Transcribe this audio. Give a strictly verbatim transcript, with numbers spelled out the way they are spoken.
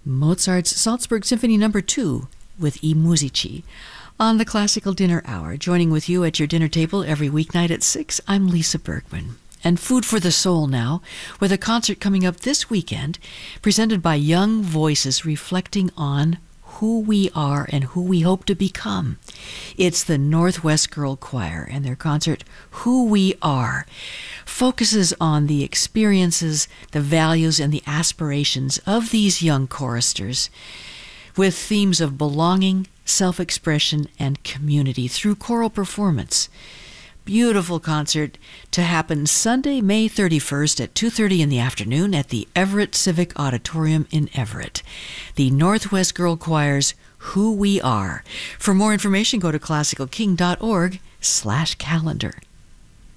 Mozart's Salzburg Symphony Number two with I Musici. On the Classical Dinner Hour, joining with you at your dinner table every weeknight at six, I'm Lisa Bergman. And food for the soul now, with a concert coming up this weekend, presented by young voices reflecting on who we are and who we hope to become. It's the Northwest Girl Choir, and their concert, Who We Are, focuses on the experiences, the values, and the aspirations of these young choristers, with themes of belonging, self-expression, and community through choral performance. Beautiful concert to happen Sunday, May thirty-first at two thirty in the afternoon at the Everett Civic Auditorium in Everett. The Northwest Girl Choir's Who We Are. For more information, go to classical king dot org slash calendar.